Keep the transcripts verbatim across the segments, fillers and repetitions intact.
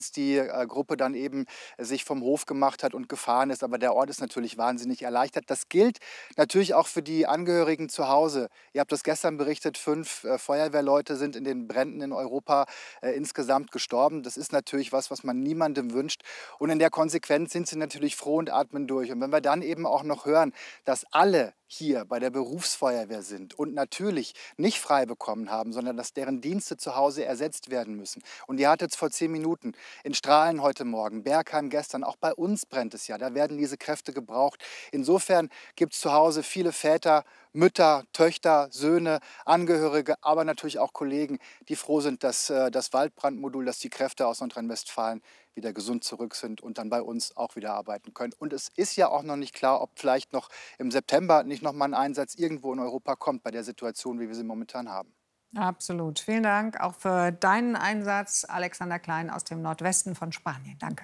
die äh, Gruppe dann eben äh, sich vom Hof gemacht hat und gefahren ist. Aber der Ort ist natürlich wahnsinnig erleichtert. Das gilt natürlich auch für die Angehörigen zu Hause. Ihr habt das gestern berichtet, fünf äh, Feuerwehrleute sind in den Bränden in Europa äh, insgesamt gestorben. Das ist natürlich was, was man niemandem wünscht. Und in der Konsequenz sind sie natürlich froh und atmen durch. Und wenn wir dann eben auch noch hören, dass alle hier bei der Berufsfeuerwehr sind und natürlich nicht frei bekommen haben, sondern dass deren Dienste zu Hause ersetzt werden müssen. Und ihr hattet es vor zehn Minuten in Strahlen heute Morgen, Bergheim gestern, auch bei uns brennt es ja, da werden diese Kräfte gebraucht. Insofern gibt es zu Hause viele Väter, Mütter, Töchter, Söhne, Angehörige, aber natürlich auch Kollegen, die froh sind, dass äh, das Waldbrandmodul, dass die Kräfte aus Nordrhein-Westfalen wieder gesund zurück sind und dann bei uns auch wieder arbeiten können. Und es ist ja auch noch nicht klar, ob vielleicht noch im September nicht noch mal ein Einsatz irgendwo in Europa kommt bei der Situation, wie wir sie momentan haben. Absolut. Vielen Dank auch für deinen Einsatz, Alexander Klein aus dem Nordwesten von Spanien. Danke.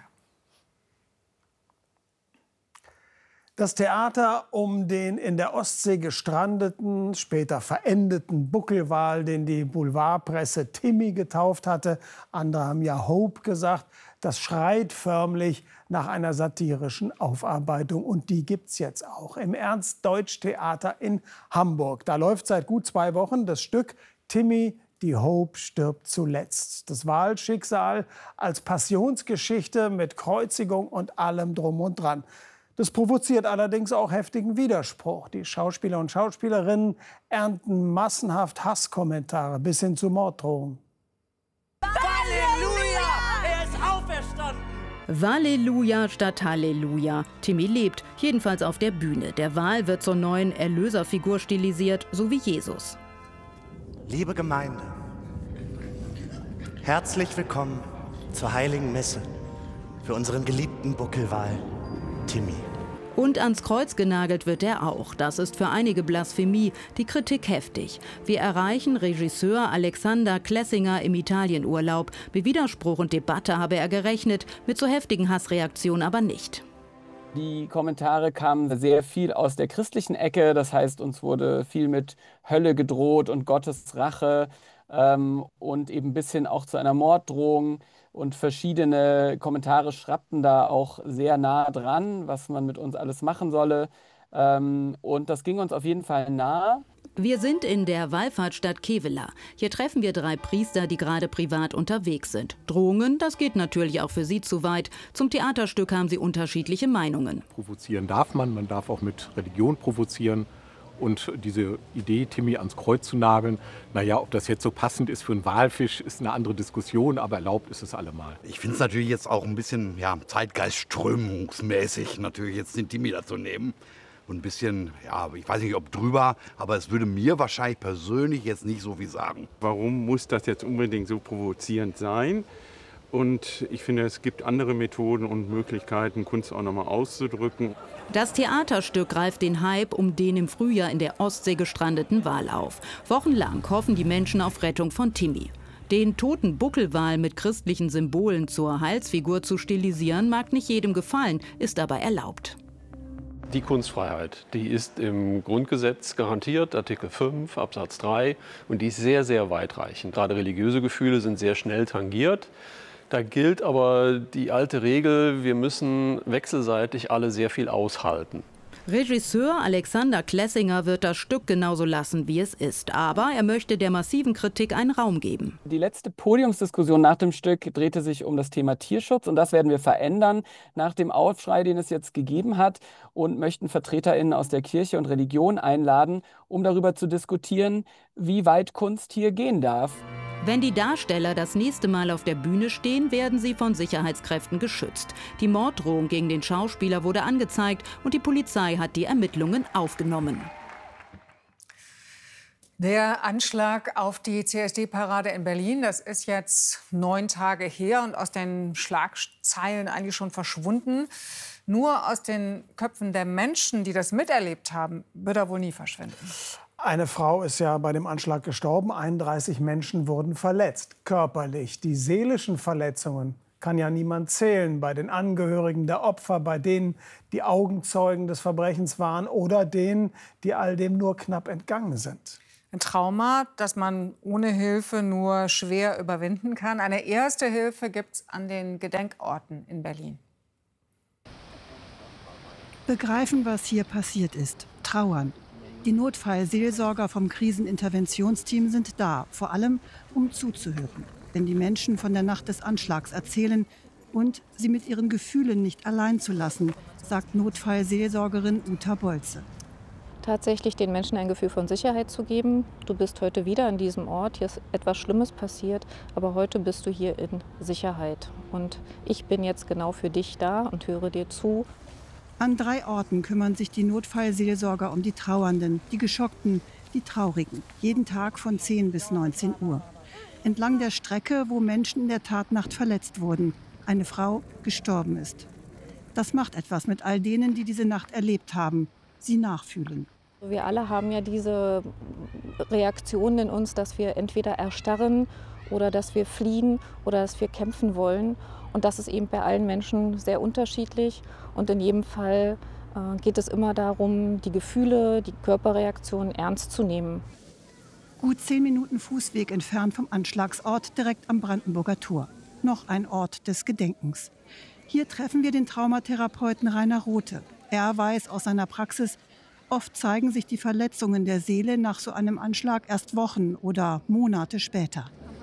Das Theater um den in der Ostsee gestrandeten, später verendeten Buckelwal, den die Boulevardpresse Timmy getauft hatte, andere haben ja Hope gesagt, das schreit förmlich nach einer satirischen Aufarbeitung. Und die gibt's jetzt auch im Ernst-Deutsch-Theater in Hamburg. Da läuft seit gut zwei Wochen das Stück Timmy, die Hope stirbt zuletzt. Das Walschicksal als Passionsgeschichte mit Kreuzigung und allem drum und dran. Das provoziert allerdings auch heftigen Widerspruch. Die Schauspieler und Schauspielerinnen ernten massenhaft Hasskommentare bis hin zu Morddrohungen. Halleluja! Er ist auferstanden! Halleluja statt Halleluja. Timmy lebt, jedenfalls auf der Bühne. Der Wal wird zur neuen Erlöserfigur stilisiert, so wie Jesus. Liebe Gemeinde, herzlich willkommen zur Heiligen Messe für unseren geliebten Buckelwal Timmy. Und ans Kreuz genagelt wird er auch. Das ist für einige Blasphemie, die Kritik heftig. Wir erreichen Regisseur Alexander Klessinger im Italienurlaub. Mit Widerspruch und Debatte habe er gerechnet, mit so heftigen Hassreaktionen aber nicht. Die Kommentare kamen sehr viel aus der christlichen Ecke. Das heißt, uns wurde viel mit Hölle gedroht und Gottes Rache ähm, und eben bis hin auch zu einer Morddrohung. Und verschiedene Kommentare schrappten da auch sehr nah dran, was man mit uns alles machen solle. Ähm, und das ging uns auf jeden Fall nahe. Wir sind in der Wallfahrtsstadt Kevela. Hier treffen wir drei Priester, die gerade privat unterwegs sind. Drohungen, das geht natürlich auch für sie zu weit. Zum Theaterstück haben sie unterschiedliche Meinungen. Provozieren darf man, man darf auch mit Religion provozieren. Und diese Idee, Timmy ans Kreuz zu nageln, naja, ob das jetzt so passend ist für einen Walfisch, ist eine andere Diskussion, aber erlaubt ist es allemal. Ich finde es natürlich jetzt auch ein bisschen ja, zeitgeistströmungsmäßig, natürlich jetzt den Timmy dazu nehmen. Und ein bisschen, ja, ich weiß nicht, ob drüber, aber es würde mir wahrscheinlich persönlich jetzt nicht so viel sagen. Warum muss das jetzt unbedingt so provozierend sein? Und ich finde, es gibt andere Methoden und Möglichkeiten, Kunst auch nochmal auszudrücken. Das Theaterstück greift den Hype um den im Frühjahr in der Ostsee gestrandeten Wal auf. Wochenlang hoffen die Menschen auf Rettung von Timmy. Den toten Buckelwal mit christlichen Symbolen zur Heilsfigur zu stilisieren, mag nicht jedem gefallen, ist aber erlaubt. Die Kunstfreiheit, die ist im Grundgesetz garantiert, Artikel fünf Absatz drei, und die ist sehr, sehr weitreichend. Gerade religiöse Gefühle sind sehr schnell tangiert. Da gilt aber die alte Regel, wir müssen wechselseitig alle sehr viel aushalten. Regisseur Alexander Klessinger wird das Stück genauso lassen, wie es ist. Aber er möchte der massiven Kritik einen Raum geben. Die letzte Podiumsdiskussion nach dem Stück drehte sich um das Thema Tierschutz. Und das werden wir verändern nach dem Aufschrei, den es jetzt gegeben hat. Und möchten VertreterInnen aus der Kirche und Religion einladen, um darüber zu diskutieren, wie weit Kunst hier gehen darf. Wenn die Darsteller das nächste Mal auf der Bühne stehen, werden sie von Sicherheitskräften geschützt. Die Morddrohung gegen den Schauspieler wurde angezeigt und die Polizei hat die Ermittlungen aufgenommen. Der Anschlag auf die C S D-Parade in Berlin, das ist jetzt neun Tage her und aus den Schlagzeilen eigentlich schon verschwunden. Nur aus den Köpfen der Menschen, die das miterlebt haben, wird er wohl nie verschwinden. Eine Frau ist ja bei dem Anschlag gestorben, einunddreißig Menschen wurden verletzt, körperlich. Die seelischen Verletzungen kann ja niemand zählen, bei den Angehörigen der Opfer, bei denen, die Augenzeugen des Verbrechens waren oder denen, die all dem nur knapp entgangen sind. Ein Trauma, das man ohne Hilfe nur schwer überwinden kann. Eine erste Hilfe gibt es an den Gedenkorten in Berlin. Begreifen, was hier passiert ist. Trauern. Die Notfallseelsorger vom Kriseninterventionsteam sind da, vor allem um zuzuhören. Wenn die Menschen von der Nacht des Anschlags erzählen und sie mit ihren Gefühlen nicht allein zu lassen, sagt Notfallseelsorgerin Uta Bolze. Tatsächlich den Menschen ein Gefühl von Sicherheit zu geben. Du bist heute wieder an diesem Ort, hier ist etwas Schlimmes passiert, aber heute bist du hier in Sicherheit. Und ich bin jetzt genau für dich da und höre dir zu. An drei Orten kümmern sich die Notfallseelsorger um die Trauernden, die Geschockten, die Traurigen. Jeden Tag von zehn bis neunzehn Uhr. Entlang der Strecke, wo Menschen in der Tatnacht verletzt wurden, eine Frau gestorben ist. Das macht etwas mit all denen, die diese Nacht erlebt haben, sie nachfühlen. Wir alle haben ja diese Reaktion in uns, dass wir entweder erstarren oder dass wir fliehen oder dass wir kämpfen wollen. Und das ist eben bei allen Menschen sehr unterschiedlich. Und in jedem Fall äh, geht es immer darum, die Gefühle, die Körperreaktionen ernst zu nehmen. Gut zehn Minuten Fußweg entfernt vom Anschlagsort, direkt am Brandenburger Tor. Noch ein Ort des Gedenkens. Hier treffen wir den Traumatherapeuten Rainer Rothe. Er weiß aus seiner Praxis, oft zeigen sich die Verletzungen der Seele nach so einem Anschlag erst Wochen oder Monate später.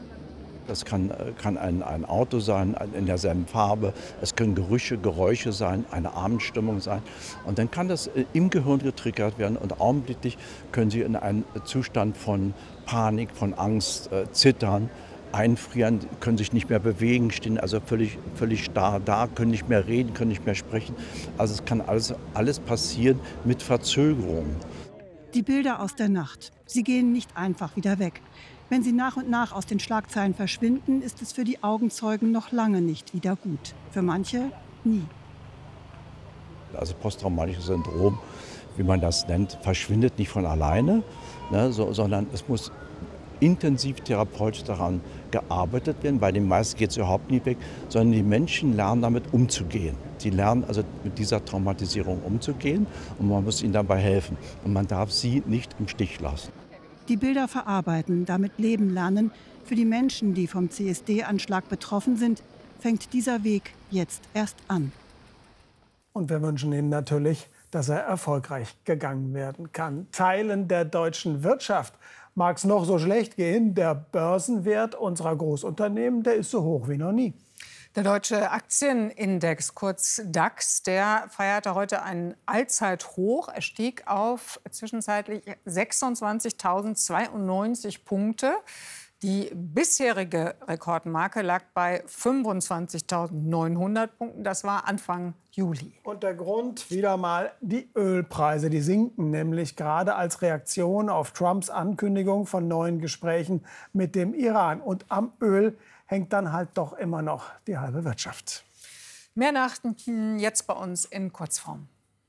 Das kann, kann ein, ein Auto sein, in derselben Farbe. Es können Gerüche, Geräusche sein, eine Abendstimmung sein. Und dann kann das im Gehirn getriggert werden und augenblicklich können Sie in einen Zustand von Panik, von Angst, äh, Zittern, einfrieren, können sich nicht mehr bewegen, stehen also völlig, völlig starr da, können nicht mehr reden, können nicht mehr sprechen. Also es kann alles, alles passieren mit Verzögerung. Die Bilder aus der Nacht, sie gehen nicht einfach wieder weg. Wenn sie nach und nach aus den Schlagzeilen verschwinden, ist es für die Augenzeugen noch lange nicht wieder gut. Für manche nie. Also posttraumatisches Syndrom, wie man das nennt, verschwindet nicht von alleine, ne, so, sondern es muss intensiv therapeutisch daran gearbeitet werden. Bei den meisten geht es überhaupt nicht weg, sondern die Menschen lernen damit umzugehen. Sie lernen also mit dieser Traumatisierung umzugehen und man muss ihnen dabei helfen. Und man darf sie nicht im Stich lassen. Die Bilder verarbeiten, damit leben lernen. Für die Menschen, die vom C S D-Anschlag betroffen sind, fängt dieser Weg jetzt erst an. Und wir wünschen Ihnen natürlich, dass er erfolgreich gegangen werden kann. Teilen der deutschen Wirtschaft mag es noch so schlecht gehen. Der Börsenwert unserer Großunternehmen, der ist so hoch wie noch nie. Der deutsche Aktienindex, kurz DAX, der feierte heute einen Allzeithoch. Er stieg auf zwischenzeitlich sechsundzwanzigtausendzweiundneunzig Punkte. Die bisherige Rekordmarke lag bei fünfundzwanzigtausendneunhundert Punkten. Das war Anfang Juli. Und der Grund wieder mal die Ölpreise. Die sinken nämlich gerade als Reaktion auf Trumps Ankündigung von neuen Gesprächen mit dem Iran. Und am Öl hängt dann halt doch immer noch die halbe Wirtschaft. Mehr Nachrichten jetzt bei uns in Kurzform.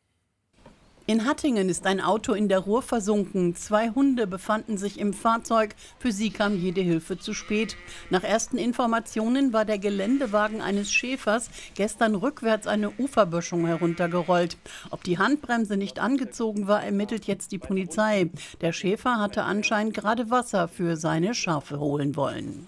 In Hattingen ist ein Auto in der Ruhr versunken. Zwei Hunde befanden sich im Fahrzeug. Für sie kam jede Hilfe zu spät. Nach ersten Informationen war der Geländewagen eines Schäfers gestern rückwärts eine Uferböschung heruntergerollt. Ob die Handbremse nicht angezogen war, ermittelt jetzt die Polizei. Der Schäfer hatte anscheinend gerade Wasser für seine Schafe holen wollen.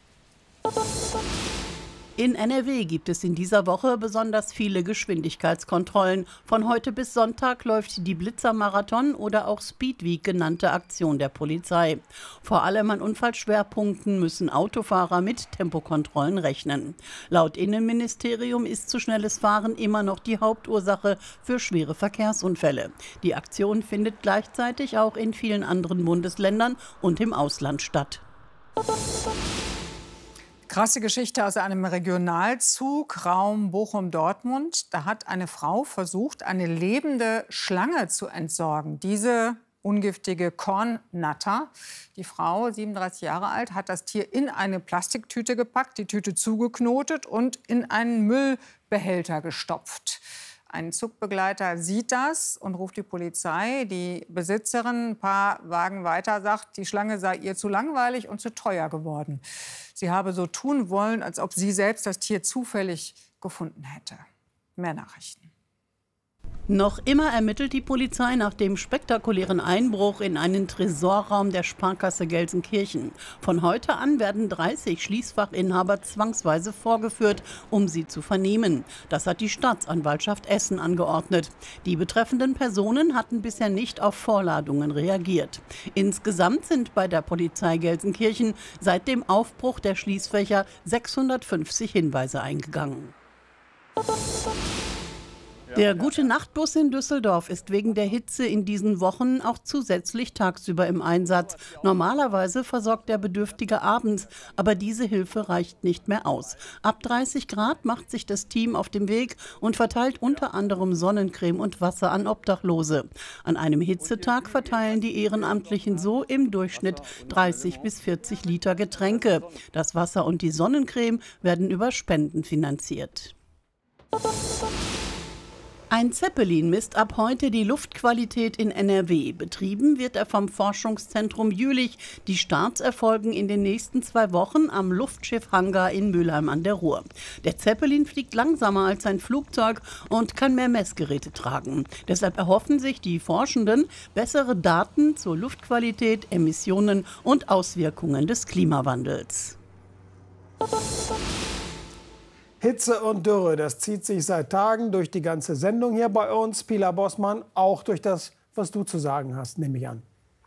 In N R W gibt es in dieser Woche besonders viele Geschwindigkeitskontrollen. Von heute bis Sonntag läuft die Blitzermarathon oder auch Speedweek genannte Aktion der Polizei. Vor allem an Unfallschwerpunkten müssen Autofahrer mit Tempokontrollen rechnen. Laut Innenministerium ist zu schnelles Fahren immer noch die Hauptursache für schwere Verkehrsunfälle. Die Aktion findet gleichzeitig auch in vielen anderen Bundesländern und im Ausland statt. Krasse Geschichte aus einem Regionalzug, Raum Bochum-Dortmund. Da hat eine Frau versucht, eine lebende Schlange zu entsorgen. Diese ungiftige Kornnatter. Die Frau, siebenunddreißig Jahre alt, hat das Tier in eine Plastiktüte gepackt, die Tüte zugeknotet und in einen Müllbehälter gestopft. Ein Zugbegleiter sieht das und ruft die Polizei. Die Besitzerin, ein paar Wagen weiter, sagt, die Schlange sei ihr zu langweilig und zu teuer geworden. Sie habe so tun wollen, als ob sie selbst das Tier zufällig gefunden hätte. Mehr Nachrichten. Noch immer ermittelt die Polizei nach dem spektakulären Einbruch in einen Tresorraum der Sparkasse Gelsenkirchen. Von heute an werden dreißig Schließfachinhaber zwangsweise vorgeführt, um sie zu vernehmen. Das hat die Staatsanwaltschaft Essen angeordnet. Die betreffenden Personen hatten bisher nicht auf Vorladungen reagiert. Insgesamt sind bei der Polizei Gelsenkirchen seit dem Aufbruch der Schließfächer sechshundertfünfzig Hinweise eingegangen. Der Gute-Nacht-Bus in Düsseldorf ist wegen der Hitze in diesen Wochen auch zusätzlich tagsüber im Einsatz. Normalerweise versorgt der Bedürftige abends, aber diese Hilfe reicht nicht mehr aus. Ab dreißig Grad macht sich das Team auf den Weg und verteilt unter anderem Sonnencreme und Wasser an Obdachlose. An einem Hitzetag verteilen die Ehrenamtlichen so im Durchschnitt dreißig bis vierzig Liter Getränke. Das Wasser und die Sonnencreme werden über Spenden finanziert. Ein Zeppelin misst ab heute die Luftqualität in N R W. Betrieben wird er vom Forschungszentrum Jülich. Die Starts erfolgen in den nächsten zwei Wochen am Luftschiffhangar in Mülheim an der Ruhr. Der Zeppelin fliegt langsamer als ein Flugzeug und kann mehr Messgeräte tragen. Deshalb erhoffen sich die Forschenden bessere Daten zur Luftqualität, Emissionen und Auswirkungen des Klimawandels. Hitze und Dürre, das zieht sich seit Tagen durch die ganze Sendung hier bei uns. Pilar Bossmann, auch durch das, was du zu sagen hast, nehme ich an.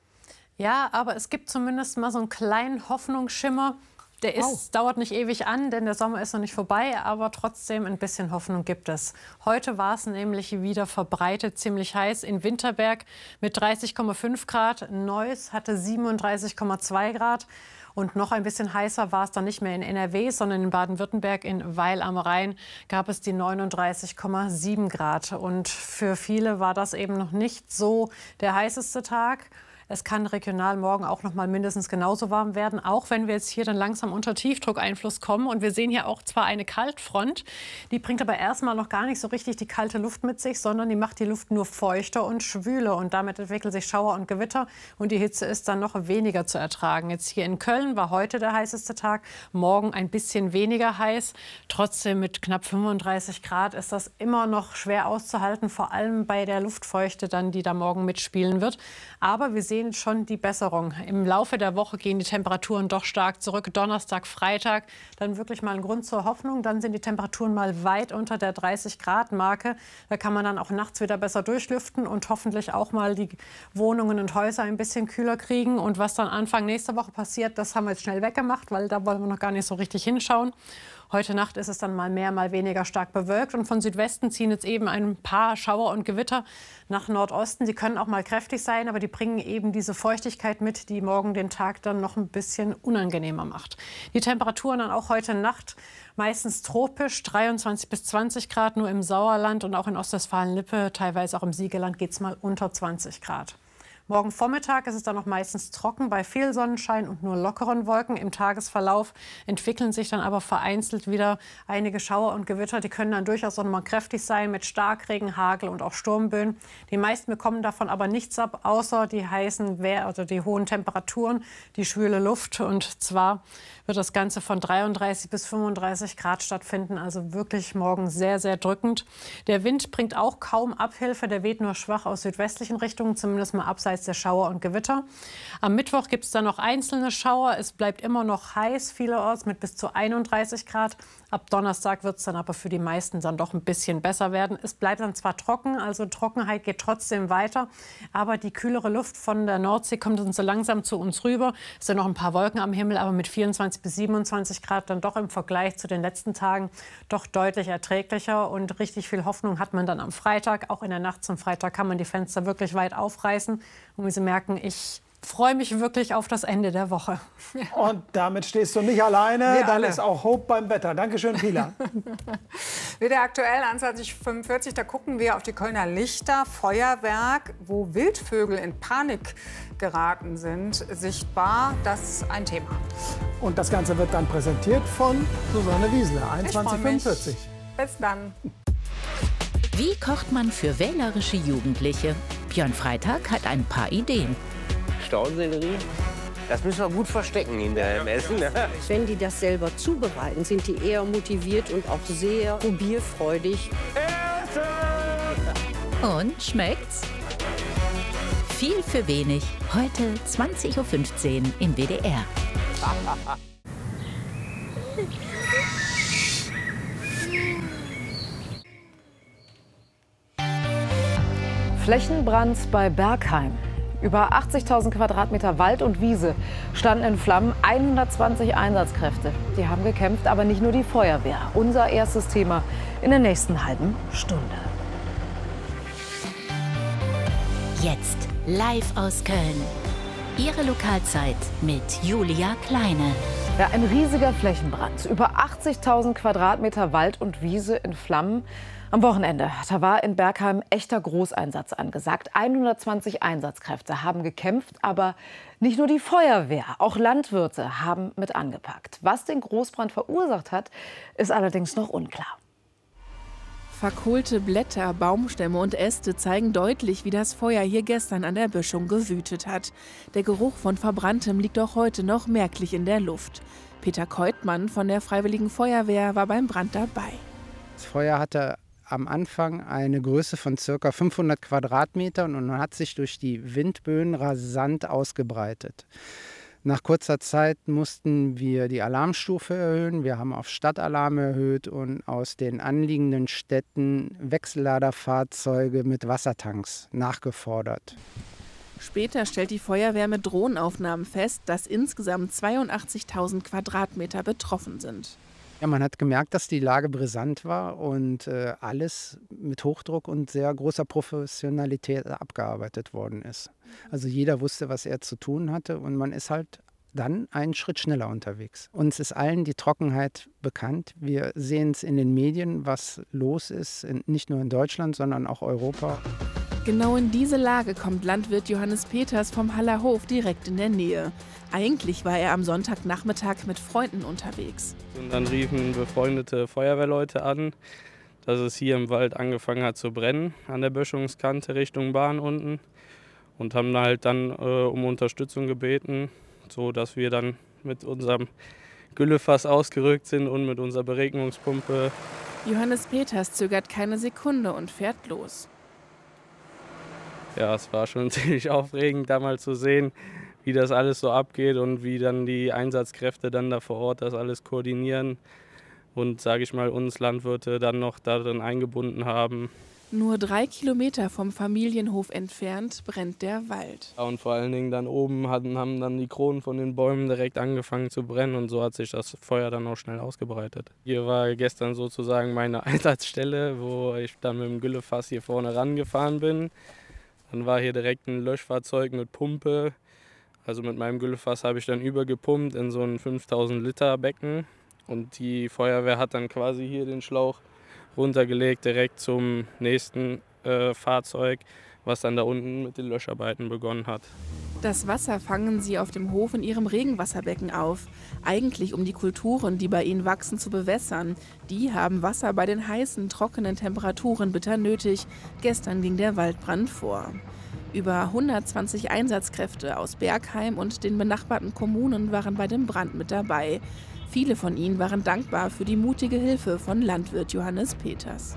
Ja, aber es gibt zumindest mal so einen kleinen Hoffnungsschimmer. Der ist, oh. dauert nicht ewig an, denn der Sommer ist noch nicht vorbei, aber trotzdem ein bisschen Hoffnung gibt es. Heute war es nämlich wieder verbreitet ziemlich heiß in Winterberg mit dreißig Komma fünf Grad. Neuss hatte siebenunddreißig Komma zwei Grad. Und noch ein bisschen heißer war es dann nicht mehr in N R W, sondern in Baden-Württemberg, in Weil am Rhein, gab es die neununddreißig Komma sieben Grad. Und für viele war das eben noch nicht so der heißeste Tag. Es kann regional morgen auch noch mal mindestens genauso warm werden, auch wenn wir jetzt hier dann langsam unter Tiefdruckeinfluss kommen. Und wir sehen hier auch zwar eine Kaltfront, die bringt aber erstmal noch gar nicht so richtig die kalte Luft mit sich, sondern die macht die Luft nur feuchter und schwüler. Und damit entwickeln sich Schauer und Gewitter und die Hitze ist dann noch weniger zu ertragen. Jetzt hier in Köln war heute der heißeste Tag, morgen ein bisschen weniger heiß. Trotzdem mit knapp fünfunddreißig Grad ist das immer noch schwer auszuhalten, vor allem bei der Luftfeuchte, dann, die da morgen mitspielen wird. Aber wir sehen schon die Besserung. Im Laufe der Woche gehen die Temperaturen doch stark zurück. Donnerstag, Freitag, dann wirklich mal ein Grund zur Hoffnung. Dann sind die Temperaturen mal weit unter der dreißig Grad Marke. Da kann man dann auch nachts wieder besser durchlüften und hoffentlich auch mal die Wohnungen und Häuser ein bisschen kühler kriegen. Und was dann Anfang nächster Woche passiert, das haben wir jetzt schnell weggemacht, weil da wollen wir noch gar nicht so richtig hinschauen. Heute Nacht ist es dann mal mehr, mal weniger stark bewölkt. Und von Südwesten ziehen jetzt eben ein paar Schauer und Gewitter nach Nordosten. Die können auch mal kräftig sein, aber die bringen eben diese Feuchtigkeit mit, die morgen den Tag dann noch ein bisschen unangenehmer macht. Die Temperaturen dann auch heute Nacht meistens tropisch, dreiundzwanzig bis zwanzig Grad, nur im Sauerland und auch in Ostwestfalen-Lippe, teilweise auch im Siegerland geht es mal unter zwanzig Grad. Morgen Vormittag ist es dann noch meistens trocken bei viel Sonnenschein und nur lockeren Wolken. Im Tagesverlauf entwickeln sich dann aber vereinzelt wieder einige Schauer und Gewitter. Die können dann durchaus auch noch mal kräftig sein mit Starkregen, Hagel und auch Sturmböen. Die meisten bekommen davon aber nichts ab, außer die heißen, also die hohen Temperaturen, die schwüle Luft. Und zwar wird das Ganze von dreiunddreißig bis fünfunddreißig Grad stattfinden. Also wirklich morgen sehr, sehr drückend. Der Wind bringt auch kaum Abhilfe. Der weht nur schwach aus südwestlichen Richtungen, zumindest mal abseits der Schauer und Gewitter. Am Mittwoch gibt es dann noch einzelne Schauer. Es bleibt immer noch heiß vielerorts mit bis zu einunddreißig Grad. Ab Donnerstag wird es dann aber für die meisten dann doch ein bisschen besser werden. Es bleibt dann zwar trocken, also Trockenheit geht trotzdem weiter, aber die kühlere Luft von der Nordsee kommt dann so langsam zu uns rüber. Es sind noch ein paar Wolken am Himmel, aber mit vierundzwanzig bis siebenundzwanzig Grad dann doch im Vergleich zu den letzten Tagen doch deutlich erträglicher. Und richtig viel Hoffnung hat man dann am Freitag. Auch in der Nacht zum Freitag kann man die Fenster wirklich weit aufreißen. Und wie Sie merken, ich freue mich wirklich auf das Ende der Woche. Und damit stehst du nicht alleine. Wir Dann alle. ist auch Hope beim Wetter. Dankeschön, Pilar. Wieder aktuell an zwanzig Uhr fünfundvierzig, da gucken wir auf die Kölner Lichter, Feuerwerk, wo Wildvögel in Panik geraten sind. Sichtbar, das ist ein Thema. Und das Ganze wird dann präsentiert von Susanne Wiesler, einundzwanzig Uhr fünfundvierzig. Bis dann. Wie kocht man für wählerische Jugendliche? Björn Freitag hat ein paar Ideen. Staudensellerie, das müssen wir gut verstecken hinterher im Essen. Ne? Wenn die das selber zubereiten, sind die eher motiviert und auch sehr probierfreudig. Und schmeckt's? Viel für wenig. Heute zwanzig Uhr fünfzehn im W D R. Flächenbrand bei Bergheim. Über achtzigtausend Quadratmeter Wald und Wiese standen in Flammen, hundertzwanzig Einsatzkräfte. Die haben gekämpft, aber nicht nur die Feuerwehr. Unser erstes Thema in der nächsten halben Stunde. Jetzt live aus Köln. Ihre Lokalzeit mit Julia Kleine. Ja, ein riesiger Flächenbrand. Über achtzigtausend Quadratmeter Wald und Wiese in Flammen. Am Wochenende, da war in Bergheim echter Großeinsatz angesagt. hundertzwanzig Einsatzkräfte haben gekämpft, aber nicht nur die Feuerwehr, auch Landwirte haben mit angepackt. Was den Großbrand verursacht hat, ist allerdings noch unklar. Verkohlte Blätter, Baumstämme und Äste zeigen deutlich, wie das Feuer hier gestern an der Böschung gewütet hat. Der Geruch von Verbranntem liegt auch heute noch merklich in der Luft. Peter Keutmann von der Freiwilligen Feuerwehr war beim Brand dabei. Das Feuer hatte am Anfang eine Größe von ca. fünfhundert Quadratmetern und hat sich durch die Windböen rasant ausgebreitet. Nach kurzer Zeit mussten wir die Alarmstufe erhöhen. Wir haben auf Stadtalarm erhöht und aus den anliegenden Städten Wechselladerfahrzeuge mit Wassertanks nachgefordert. Später stellt die Feuerwehr mit Drohnenaufnahmen fest, dass insgesamt zweiundachtzigtausend Quadratmeter betroffen sind. Ja, man hat gemerkt, dass die Lage brisant war und äh, alles mit Hochdruck und sehr großer Professionalität abgearbeitet worden ist. Also jeder wusste, was er zu tun hatte und man ist halt dann einen Schritt schneller unterwegs. Uns ist allen die Trockenheit bekannt. Wir sehen es in den Medien, was los ist, in, nicht nur in Deutschland, sondern auch Europa. Genau in diese Lage kommt Landwirt Johannes Peters vom Haller Hof direkt in der Nähe. Eigentlich war er am Sonntagnachmittag mit Freunden unterwegs. Und dann riefen befreundete Feuerwehrleute an, dass es hier im Wald angefangen hat zu brennen, an der Böschungskante Richtung Bahn unten. Und haben halt dann äh, um Unterstützung gebeten, sodass wir dann mit unserem Güllefass ausgerückt sind und mit unserer Beregnungspumpe. Johannes Peters zögert keine Sekunde und fährt los. Ja, es war schon ziemlich aufregend, da mal zu sehen, wie das alles so abgeht und wie dann die Einsatzkräfte dann da vor Ort das alles koordinieren und, sage ich mal, uns Landwirte dann noch darin eingebunden haben. Nur drei Kilometer vom Familienhof entfernt brennt der Wald. Und vor allen Dingen dann oben hatten, haben dann die Kronen von den Bäumen direkt angefangen zu brennen und so hat sich das Feuer dann auch schnell ausgebreitet. Hier war gestern sozusagen meine Einsatzstelle, wo ich dann mit dem Güllefass hier vorne rangefahren bin. Dann war hier direkt ein Löschfahrzeug mit Pumpe. Also mit meinem Güllefass habe ich dann übergepumpt in so ein fünftausend Liter Becken. Und die Feuerwehr hat dann quasi hier den Schlauch runtergelegt, direkt zum nächsten äh, Fahrzeug, was dann da unten mit den Löscharbeiten begonnen hat. Das Wasser fangen sie auf dem Hof in ihrem Regenwasserbecken auf. Eigentlich um die Kulturen, die bei ihnen wachsen, zu bewässern. Die haben Wasser bei den heißen, trockenen Temperaturen bitter nötig. Gestern ging der Waldbrand vor. Über hundertzwanzig Einsatzkräfte aus Bergheim und den benachbarten Kommunen waren bei dem Brand mit dabei. Viele von ihnen waren dankbar für die mutige Hilfe von Landwirt Johannes Peters.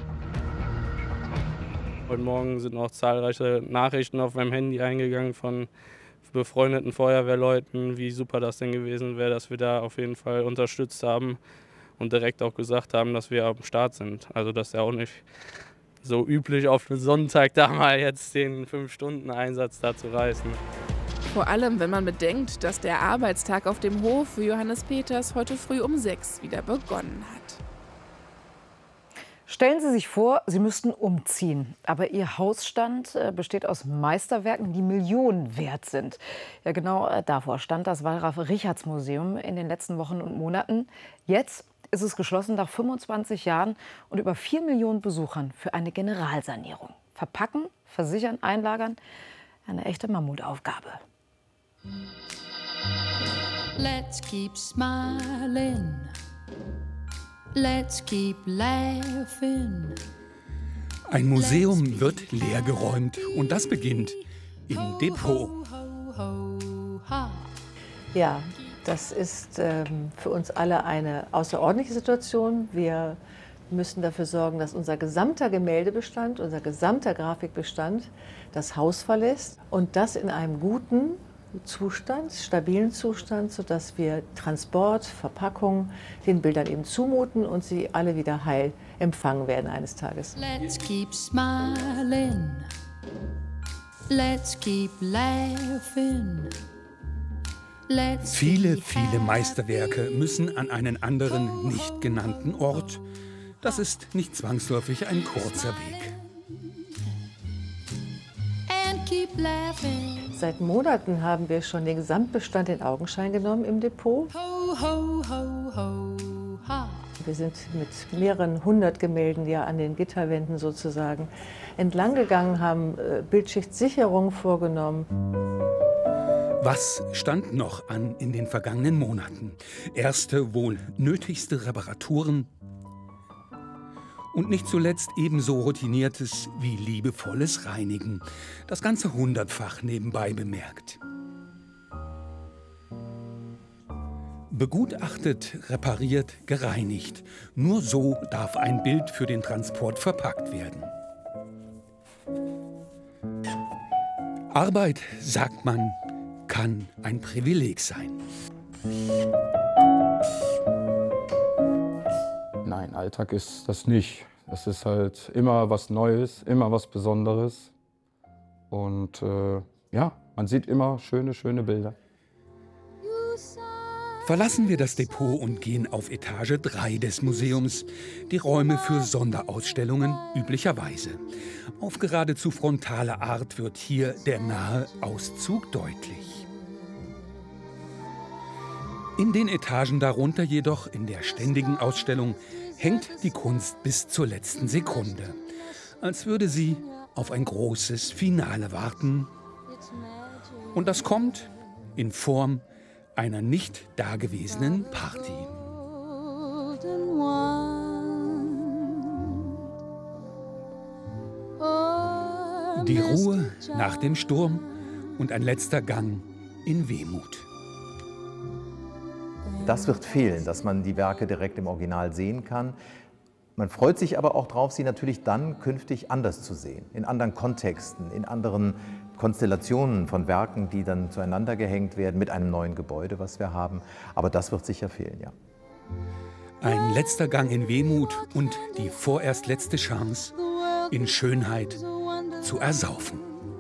Heute Morgen sind noch zahlreiche Nachrichten auf meinem Handy eingegangen von befreundeten Feuerwehrleuten, wie super das denn gewesen wäre, dass wir da auf jeden Fall unterstützt haben und direkt auch gesagt haben, dass wir am Start sind. Also das ist ja auch nicht so üblich, auf den Sonntag da mal jetzt den fünf Stunden Einsatz da zu reißen. Vor allem, wenn man bedenkt, dass der Arbeitstag auf dem Hof für Johannes Peters heute früh um sechs wieder begonnen hat. Stellen Sie sich vor, Sie müssten umziehen. Aber Ihr Hausstand besteht aus Meisterwerken, die Millionen wert sind. Ja, genau davor stand das Wallraf-Richartz-Museum in den letzten Wochen und Monaten. Jetzt ist es geschlossen nach fünfundzwanzig Jahren und über vier Millionen Besuchern für eine Generalsanierung. Verpacken, versichern, einlagern, eine echte Mammutaufgabe. Let's keep smiling. Let's keep laughing. Ein Museum wird leergeräumt und das beginnt im Depot. Ja, das ist ähm, für uns alle eine außerordentliche Situation. Wir müssen dafür sorgen, dass unser gesamter Gemäldebestand, unser gesamter Grafikbestand das Haus verlässt und das in einem guten Zustand, stabilen Zustand, sodass wir Transport, Verpackung den Bildern eben zumuten und sie alle wieder heil empfangen werden eines Tages. Let's keep smiling. Let's keep laughing. Let's Viele, viele Meisterwerke müssen an einen anderen, nicht genannten Ort. Das ist nicht zwangsläufig ein kurzer Weg. and keep laughing. Seit Monaten haben wir schon den Gesamtbestand in Augenschein genommen im Depot. Ho, ho, ho, ho, ha. Wir sind mit mehreren hundert Gemälden ja an den Gitterwänden sozusagen entlang gegangen, haben äh, Bildschichtstsicherung vorgenommen. Was stand noch an in den vergangenen Monaten? Erste, wohl nötigste Reparaturen und nicht zuletzt ebenso routiniertes wie liebevolles Reinigen. Das Ganze hundertfach nebenbei bemerkt. Begutachtet, repariert, gereinigt. Nur so darf ein Bild für den Transport verpackt werden. Arbeit, sagt man, kann ein Privileg sein. Nein, Alltag ist das nicht. Es ist halt immer was Neues, immer was Besonderes. Und äh, ja, man sieht immer schöne, schöne Bilder. Verlassen wir das Depot und gehen auf Etage drei des Museums, die Räume für Sonderausstellungen üblicherweise. Auf geradezu frontale Art wird hier der nahe Auszug deutlich. In den Etagen darunter jedoch, in der ständigen Ausstellung, hängt die Kunst bis zur letzten Sekunde, als würde sie auf ein großes Finale warten. Und das kommt in Form einer nicht dagewesenen Party. Die Ruhe nach dem Sturm und ein letzter Gang in Wehmut. Das wird fehlen, dass man die Werke direkt im Original sehen kann. Man freut sich aber auch darauf, sie natürlich dann künftig anders zu sehen, in anderen Kontexten, in anderen Konstellationen von Werken, die dann zueinander gehängt werden mit einem neuen Gebäude, was wir haben. Aber das wird sicher fehlen, ja. Ein letzter Gang in Wehmut und die vorerst letzte Chance, in Schönheit zu ersaufen.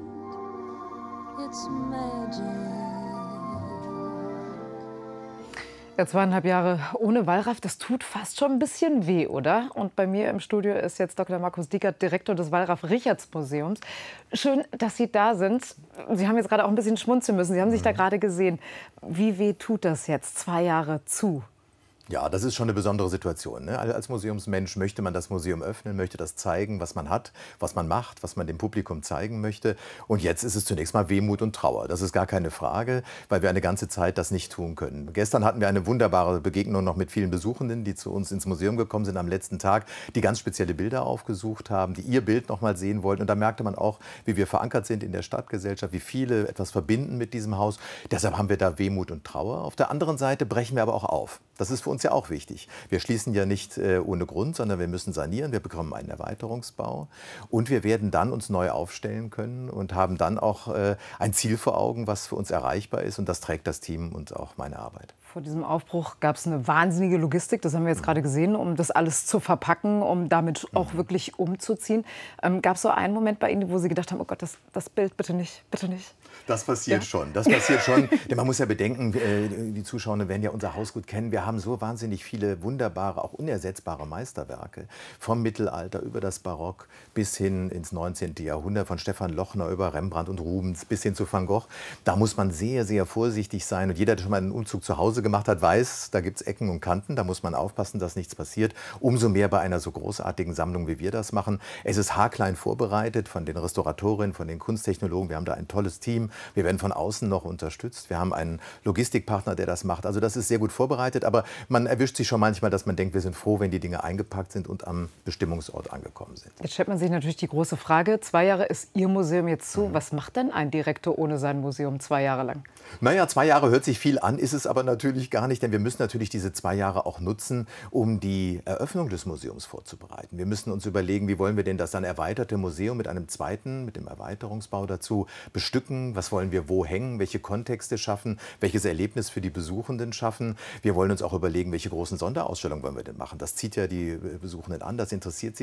Ja, zweieinhalb Jahre ohne Wallraff, das tut fast schon ein bisschen weh, oder? Und bei mir im Studio ist jetzt Doktor Markus Diekert, Direktor des Wallraf-Richartz-Museums. Schön, dass Sie da sind. Sie haben jetzt gerade auch ein bisschen schmunzeln müssen. Sie haben sich da gerade gesehen. Wie weh tut das jetzt, zwei Jahre zu? Ja, das ist schon eine besondere Situation, ne? Als Museumsmensch möchte man das Museum öffnen, möchte das zeigen, was man hat, was man macht, was man dem Publikum zeigen möchte. Und jetzt ist es zunächst mal Wehmut und Trauer. Das ist gar keine Frage, weil wir eine ganze Zeit das nicht tun können. Gestern hatten wir eine wunderbare Begegnung noch mit vielen Besuchenden, die zu uns ins Museum gekommen sind am letzten Tag, die ganz spezielle Bilder aufgesucht haben, die ihr Bild noch mal sehen wollten. Und da merkte man auch, wie wir verankert sind in der Stadtgesellschaft, wie viele etwas verbinden mit diesem Haus. Deshalb haben wir da Wehmut und Trauer. Auf der anderen Seite brechen wir aber auch auf. Das ist für uns ja auch wichtig. Wir schließen ja nicht äh, ohne Grund, sondern wir müssen sanieren. Wir bekommen einen Erweiterungsbau und wir werden dann uns neu aufstellen können und haben dann auch äh, ein Ziel vor Augen, was für uns erreichbar ist. Und das trägt das Team und auch meine Arbeit. Vor diesem Aufbruch gab es eine wahnsinnige Logistik, das haben wir jetzt gerade gesehen, um das alles zu verpacken, um damit auch wirklich umzuziehen. Ähm, gab es so einen Moment bei Ihnen, wo Sie gedacht haben, oh Gott, das, das Bild bitte nicht, bitte nicht? Das passiert ja schon, das passiert schon. Denn man muss ja bedenken, die Zuschauer werden ja unser Haus gut kennen. Wir haben so wahnsinnig viele wunderbare, auch unersetzbare Meisterwerke. Vom Mittelalter über das Barock bis hin ins neunzehnte Jahrhundert, von Stefan Lochner über Rembrandt und Rubens bis hin zu Van Gogh. Da muss man sehr, sehr vorsichtig sein. Und jeder, der schon mal einen Umzug zu Hause gemacht hat, weiß, da gibt es Ecken und Kanten. Da muss man aufpassen, dass nichts passiert. Umso mehr bei einer so großartigen Sammlung, wie wir das machen. Es ist haarklein vorbereitet von den Restauratorinnen, von den Kunsttechnologen. Wir haben da ein tolles Team. Wir werden von außen noch unterstützt. Wir haben einen Logistikpartner, der das macht. Also das ist sehr gut vorbereitet. Aber man erwischt sich schon manchmal, dass man denkt, wir sind froh, wenn die Dinge eingepackt sind und am Bestimmungsort angekommen sind. Jetzt stellt man sich natürlich die große Frage, zwei Jahre ist Ihr Museum jetzt zu. Mhm. Was macht denn ein Direktor ohne sein Museum zwei Jahre lang? Naja, zwei Jahre hört sich viel an, ist es aber natürlich natürlich gar nicht, denn wir müssen natürlich diese zwei Jahre auch nutzen, um die Eröffnung des Museums vorzubereiten. Wir müssen uns überlegen, wie wollen wir denn das dann erweiterte Museum mit einem zweiten, mit dem Erweiterungsbau dazu bestücken? Was wollen wir wo hängen? Welche Kontexte schaffen? Welches Erlebnis für die Besuchenden schaffen? Wir wollen uns auch überlegen, welche großen Sonderausstellungen wollen wir denn machen? Das zieht ja die Besuchenden an, das interessiert sie.